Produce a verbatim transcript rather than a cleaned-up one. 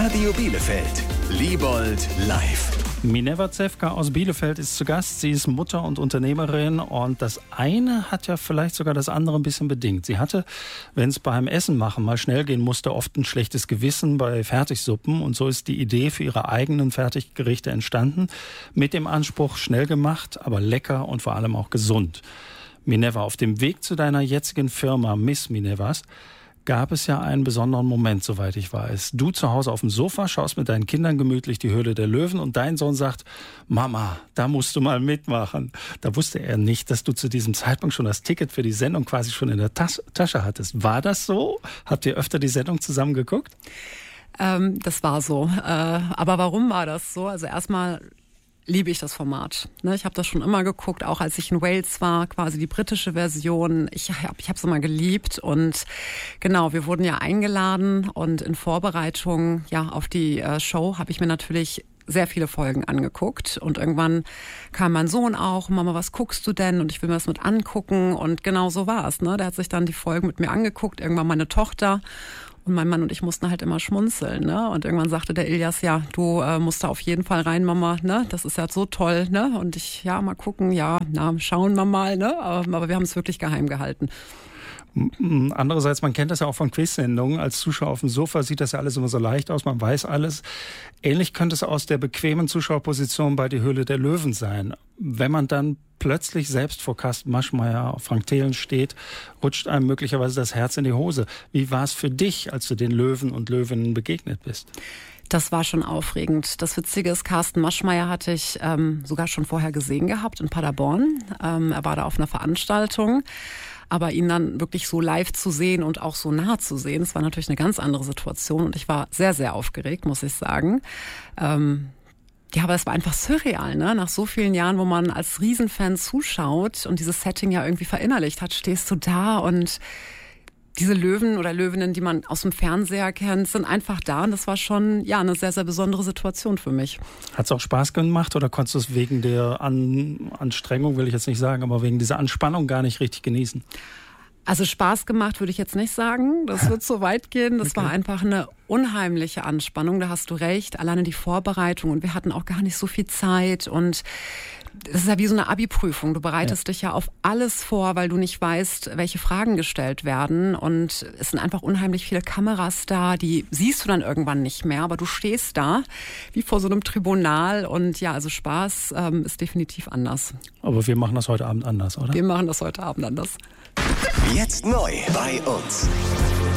Radio Bielefeld. Liebold live. Mineva Zewka aus Bielefeld ist zu Gast. Sie ist Mutter und Unternehmerin und das eine hat ja vielleicht sogar das andere ein bisschen bedingt. Sie hatte, wenn es beim Essen machen mal schnell gehen musste, oft ein schlechtes Gewissen bei Fertigsuppen und so ist die Idee für ihre eigenen Fertiggerichte entstanden. Mit dem Anspruch, schnell gemacht, aber lecker und vor allem auch gesund. Mineva, auf dem Weg zu deiner jetzigen Firma Miss Minevas gab es ja einen besonderen Moment, soweit ich weiß. Du zu Hause auf dem Sofa schaust mit deinen Kindern gemütlich die Höhle der Löwen und dein Sohn sagt, Mama, da musst du mal mitmachen. Da wusste er nicht, dass du zu diesem Zeitpunkt schon das Ticket für die Sendung quasi schon in der Tas- Tasche hattest. War das so? Habt ihr öfter die Sendung zusammen geguckt? Ähm, das war so. Äh, aber warum war das so? Also erstmal liebe ich das Format. Ne, ich habe das schon immer geguckt, auch als ich in Wales war, quasi die britische Version. Ich habe ich es immer geliebt und genau, wir wurden ja eingeladen und in Vorbereitung ja auf die äh, Show habe ich mir natürlich sehr viele Folgen angeguckt und irgendwann kam mein Sohn auch, Mama, was guckst du denn? Und ich will mir das mit angucken und genau so war es. Ne? Der hat sich dann die Folgen mit mir angeguckt, irgendwann meine Tochter. Und mein Mann und ich mussten halt immer schmunzeln, ne? Und irgendwann sagte der Ilias, ja, du äh, musst da auf jeden Fall rein, Mama, ne? Das ist ja so toll, ne? Und ich, ja, mal gucken, ja, na, schauen wir mal, ne? Aber, aber wir haben es wirklich geheim gehalten. Andererseits, man kennt das ja auch von Quiz-Sendungen. Als Zuschauer auf dem Sofa sieht das ja alles immer so leicht aus, man weiß alles. Ähnlich könnte es aus der bequemen Zuschauerposition bei Die Höhle der Löwen sein. Wenn man dann plötzlich selbst vor Carsten Maschmeyer, Frank Thelen steht, rutscht einem möglicherweise das Herz in die Hose. Wie war es für dich, als du den Löwen und Löwinnen begegnet bist? Das war schon aufregend. Das Witzige ist, Carsten Maschmeyer hatte ich ähm, sogar schon vorher gesehen gehabt in Paderborn. Ähm, er war da auf einer Veranstaltung. Aber ihn dann wirklich so live zu sehen und auch so nah zu sehen, das war natürlich eine ganz andere Situation. Und ich war sehr, sehr aufgeregt, muss ich sagen. Ähm, ja, aber es war einfach surreal, ne? Nach so vielen Jahren, wo man als Riesenfan zuschaut und dieses Setting ja irgendwie verinnerlicht hat, stehst du da und diese Löwen oder Löwinnen, die man aus dem Fernseher kennt, sind einfach da. Und das war schon ja eine sehr, sehr besondere Situation für mich. Hat es auch Spaß gemacht oder konntest du es wegen der An- Anstrengung, will ich jetzt nicht sagen, aber wegen dieser Anspannung gar nicht richtig genießen? Also Spaß gemacht würde ich jetzt nicht sagen. Das wird so weit gehen. Das Okay. war einfach eine unheimliche Anspannung. Da hast du recht. Alleine die Vorbereitung. Und wir hatten auch gar nicht so viel Zeit. Und das ist ja wie so eine Abi-Prüfung. Du bereitest ja. dich ja auf alles vor, weil du nicht weißt, welche Fragen gestellt werden. Und es sind einfach unheimlich viele Kameras da. Die siehst du dann irgendwann nicht mehr. Aber du stehst da wie vor so einem Tribunal. Und ja, also Spaß ähm, ist definitiv anders. Aber wir machen das heute Abend anders, oder? Wir machen das heute Abend anders. Jetzt neu bei uns.